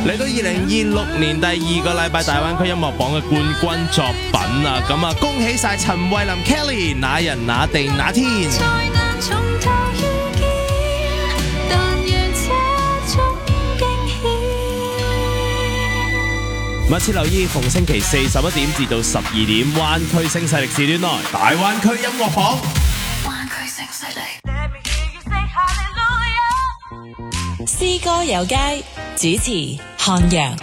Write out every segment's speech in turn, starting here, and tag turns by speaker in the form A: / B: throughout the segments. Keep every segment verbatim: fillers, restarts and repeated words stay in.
A: 嚟到二零二六年第二個禮拜大灣區音樂榜嘅冠軍作品啊，咁啊恭喜晒陳慧琳 Kelly 那人那地那天。密切留意逢星期四十一點至到十二點，灣區聲勢力時段內大灣區音樂榜。灣區聲勢力。
B: 詩歌有街，主持漢陽。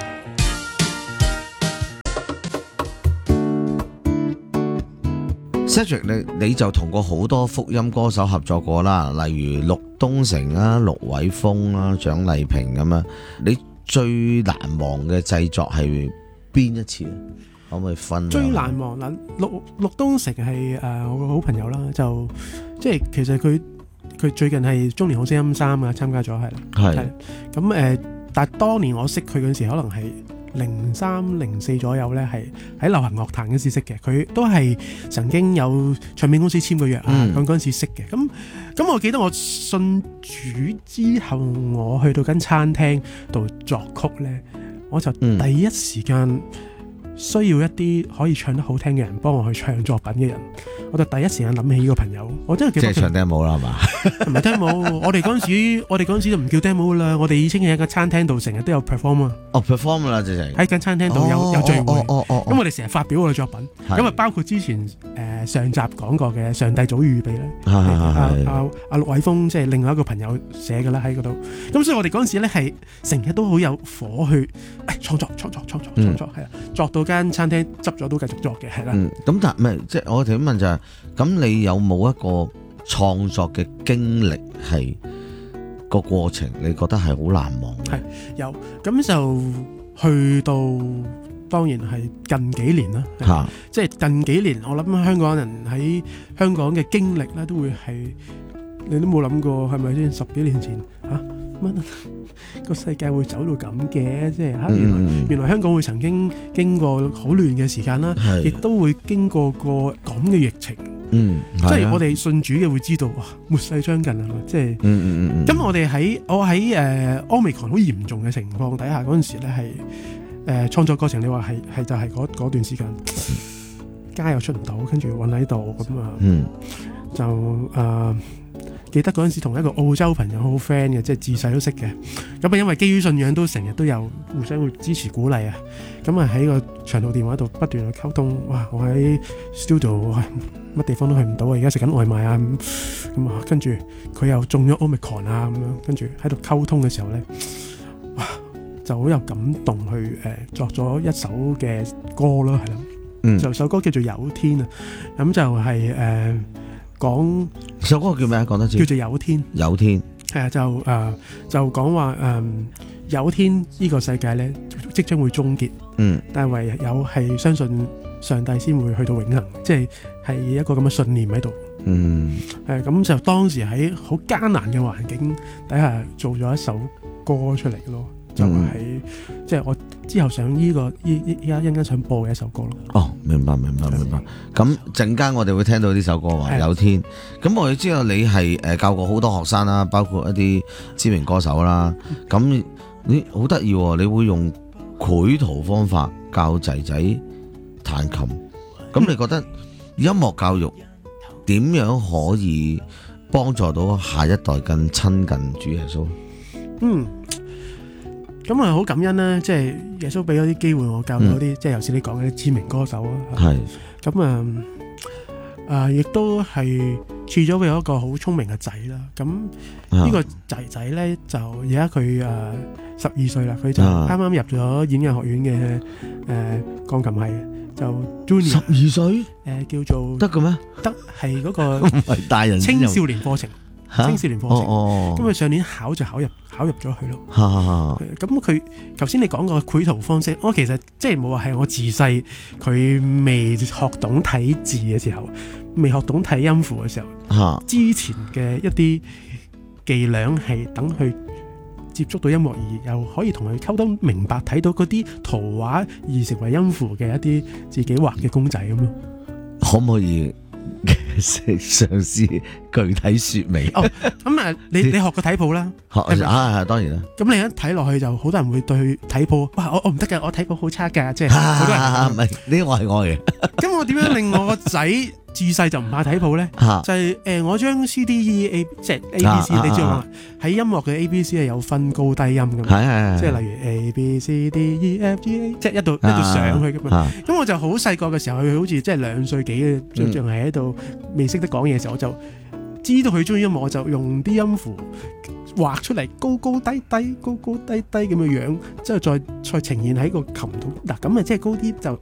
C: Cedric 你你就同過好多福音歌手合作過啦，例如陸東城啦、陸偉峰啦、蔣麗萍咁啊。你最難忘嘅製作係邊一次？可唔可以分？
D: 最難忘啦，陸陸東城係誒我個好朋友啦，就即係其實佢佢最近係中年好聲音三啊參加咗係啦，係咁誒，但係當年我識佢嗰陣時，可能係零三零四左右咧，係喺流行樂壇嗰時識嘅。佢都係曾經有唱片公司簽過約啊，咁嗰陣時識嘅。咁咁我記得我信主之後，我去到間餐廳度作曲咧，我就第一時間需要一啲可以唱得好聽嘅人幫我去唱作品嘅人，我就第一時間諗起呢個朋友。我真係記得
C: 即係唱 demo 啦，係嘛？
D: 唔係 demo，我哋嗰陣時，我哋嗰陣時就唔叫 demo 啦。我哋已經喺個餐廳度成日都有 perform 啊。
C: 哦 perform 啦，直情喺
D: 間餐廳度有、哦、有聚會。
C: 哦哦咁
D: 我哋成日發表我嘅作品，咁啊包括之前誒、呃、上集講過嘅《上帝早預備》咧，阿阿阿陸偉峰即係另外一個朋友寫嘅啦喺嗰度。咁所以我哋嗰陣時咧係成日都好有火去誒創作創作創作創作係啊，作到間餐廳執咗都繼續作嘅係啦。
C: 咁但係唔係即係我哋問就係、是、咁，你有冇一個創作嘅經歷係個過程？你覺得係好難忘嘅？係
D: 有咁就去到當然係近幾年啦，啊、即係近幾年我諗香港人喺香港嘅經歷咧都會係你都冇諗過係咪先？十幾年前嚇乜個世界會走到咁嘅？即係嚇原來、嗯、原來香港會曾經經過好亂嘅時間啦，亦都會經過過咁嘅疫情。嗯，即係我哋信主嘅會知道，哇，末世將近啊嘛，即係，咁、嗯嗯嗯、我哋喺我喺誒 Omicron 好嚴重嘅情況底下嗰陣時咧，係誒創作過程，你話係係就係嗰段時間，街又出唔到，跟住韞喺度咁啊，就誒、呃、記得嗰陣時同一個澳洲朋友好 friend 嘅，即係自細都識嘅，咁啊因為基於信仰都成日都有互相會支持鼓勵啊，咁啊喺個長途電話度不斷去溝通，哇！我喺 studio。乜地方都去唔到啊！而家食緊外賣啊咁啊，跟住佢又中咗 Omicron 啊咁樣，跟住喺度溝通嘅時候咧，哇就好有感動去誒、呃、作咗一首嘅歌咯，係啦，嗯，就首歌叫做有天啊，咁就係、是、誒、呃、講
C: 首歌叫咩啊？講得知
D: 叫做有天，
C: 有天
D: 係啊，就誒、呃、就講話誒有天呢個世界咧即將會終結，嗯，但係唯有係相信上帝先會去到永恆，即係係一個咁嘅信念喺度。嗯，誒咁就當時喺好艱難嘅環境底下做咗一首歌出嚟咯，就係、是嗯、即係我之後想呢、這個依依家一陣間想播嘅一首歌咯。
C: 哦，明白明白明白。咁陣間我哋會聽到呢首歌話有天。咁我哋知道你係誒教過好多學生啦，包括一啲知名歌手啦。咁、嗯、你好得意喎，你會用繪圖方法教仔仔彈琴，咁你覺得音樂教育點樣可以幫助到下一代更親近主耶穌？嗯，
D: 咁啊好感恩啦，即係耶穌俾咗啲機會我教到啲、嗯，即係頭先你講嘅啲知名歌手啊，係，咁啊啊亦都係賜咗俾我一個好聰明嘅仔啦。咁呢個仔仔咧就而家佢誒十二歲啦，佢就啱啱入咗演藝學院嘅誒鋼琴系。就 Junior
C: 十二歲，
D: 誒叫做
C: 得嘅咩？
D: 得係嗰個
C: 唔係大人
D: 青少年課程，青少年課程。咁佢、
C: 哦、
D: 上年考就考入考入咗去咯。咁佢頭先你講個繪圖方式，我其實即係冇話係我自細佢未學懂睇字嘅時候，未學懂睇音符嘅時候，之前嘅一啲伎倆係等佢接觸到音樂而又可以同佢溝通明白，睇到嗰啲圖畫而成為音符嘅一啲自己畫嘅公仔咁咯。
C: 可唔可以嘗試具體説明。
D: 哦，咁啊，你你學過睇譜啦，
C: 學啊係當然啦。
D: 咁你一睇落去就好多人會對睇譜，哇！我我唔得㗎，我睇譜好差㗎，即係好多人
C: 唔係呢個係我嘅。
D: 咁我點樣令我個仔自細就唔怕睇譜咧？就係誒，我將 C D E A 即係 A B C，你知道嘛？喺音樂嘅 A B C 係有分高低音㗎嘛？
C: 係係係。即
D: 係例如 A B C D E F G A， 即係一度一度上去㗎嘛。咁我就好細個嘅時候，佢好似即係兩歲幾嘅，仲仲係喺度未識得講嘢嘅時候，我就知道佢中意音樂，我就用啲音符畫出嚟，高高低低、高高低低咁嘅樣，之後再再呈現喺個琴度。嗱，咁啊即係高啲就